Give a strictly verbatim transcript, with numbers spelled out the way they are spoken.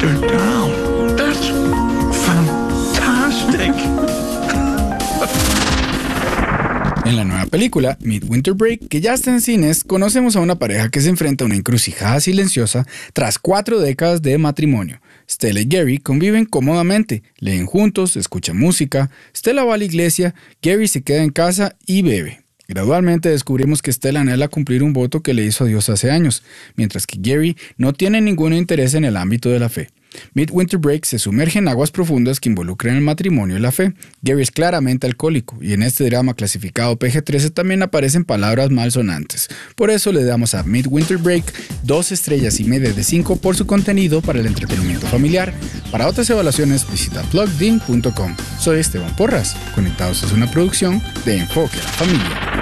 They're down. That's fantastic. En la nueva película, Midwinter Break, que ya está en cines, conocemos a una pareja que se enfrenta a una encrucijada silenciosa tras cuatro décadas de matrimonio. Stella y Gary conviven cómodamente, leen juntos, escuchan música, Stella va a la iglesia, Gary se queda en casa y bebe. Gradualmente descubrimos que Stella anhela cumplir un voto que le hizo a Dios hace años, mientras que Gary no tiene ningún interés en el ámbito de la fe. Midwinter Break se sumerge en aguas profundas que involucran el matrimonio y la fe. Gary es claramente alcohólico y en este drama clasificado P G trece también aparecen palabras malsonantes. Por eso le damos a Midwinter Break dos estrellas y media de cinco por su contenido para el entretenimiento familiar. Para otras evaluaciones visita plugged in punto com. Soy Esteban Porras. Conectados es una producción de Enfoque a la Familia.